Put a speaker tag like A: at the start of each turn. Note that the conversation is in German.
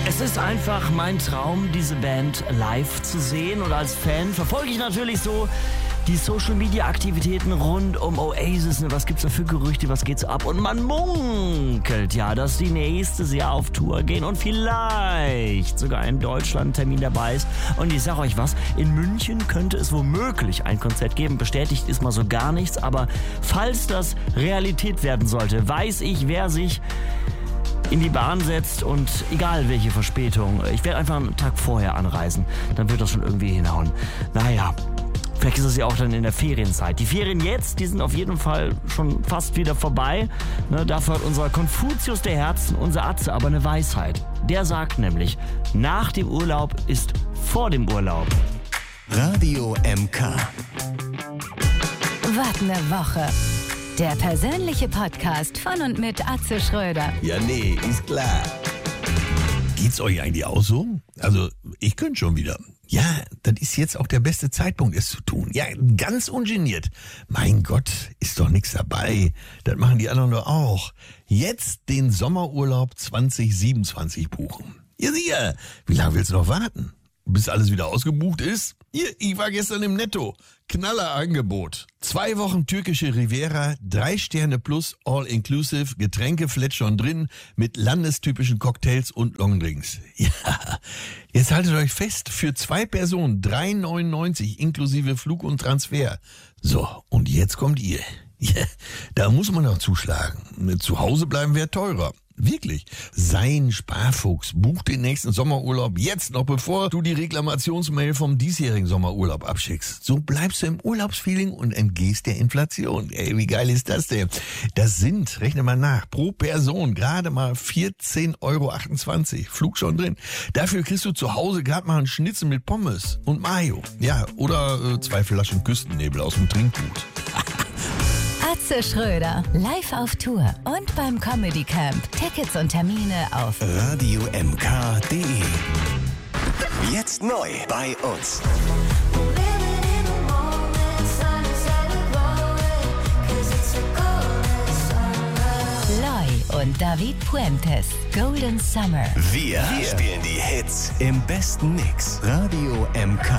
A: Es ist einfach mein Traum, diese Band live zu sehen. Und als Fan verfolge ich natürlich so die Social-Media-Aktivitäten rund um Oasis. Was gibt's da für Gerüchte, was geht's ab? Und man munkelt ja, dass die nächstes Jahr auf Tour gehen und vielleicht sogar ein Deutschland-Termin dabei ist. Und ich sag euch was, in München könnte es womöglich ein Konzert geben. Bestätigt ist mal so gar nichts, aber falls das Realität werden sollte, weiß ich, wer sich in die Bahn setzt und egal welche Verspätung, ich werde einfach einen Tag vorher anreisen, dann wird das schon irgendwie hinhauen. Naja, vielleicht ist es ja auch dann in der Ferienzeit. Die Ferien jetzt, die sind auf jeden Fall schon fast wieder vorbei. Dafür hat unser Konfuzius der Herzen, unser Atze, aber eine Weisheit. Der sagt nämlich, nach dem Urlaub ist vor dem Urlaub.
B: Radio MK.
C: Was eine Woche. Der persönliche Podcast von und mit Atze Schröder.
D: Ja, nee, ist klar. Geht's euch eigentlich auch so? Also, ich könnte schon wieder. Ja, das ist jetzt auch der beste Zeitpunkt, es zu tun. Ja, ganz ungeniert. Mein Gott, ist doch nichts dabei. Das machen die anderen doch auch. Jetzt den Sommerurlaub 2027 buchen. Ja, sicher. Wie lange willst du noch warten? Bis alles wieder ausgebucht ist? Hier, ich war gestern im Netto. Knallerangebot. 2 Wochen türkische Riviera, 3 Sterne plus, all inclusive, Getränke flat schon drin, mit landestypischen Cocktails und Longdrinks. Ja, jetzt haltet euch fest, für 2 Personen 3,99 inklusive Flug und Transfer. So, und jetzt kommt ihr. Ja, da muss man noch zuschlagen. Zu Hause bleiben wäre teurer. Wirklich. Sei ein Sparfuchs. Buch den nächsten Sommerurlaub jetzt noch, bevor du die Reklamationsmail vom diesjährigen Sommerurlaub abschickst. So bleibst du im Urlaubsfeeling und entgehst der Inflation. Ey, wie geil ist das denn? Das sind, rechne mal nach, pro Person gerade mal 14,28 €. Flug schon drin. Dafür kriegst du zu Hause gerade mal einen Schnitzel mit Pommes und Mayo. Ja, oder 2 Flaschen Küstennebel aus dem Trinkgut.
C: Atze Schröder, live auf Tour und beim Comedy Camp. Tickets und Termine auf
B: radiomk.de. Jetzt neu bei uns.
C: Loy und David Puentes, Golden Summer.
B: Wir spielen die Hits im besten Mix. Radio MK.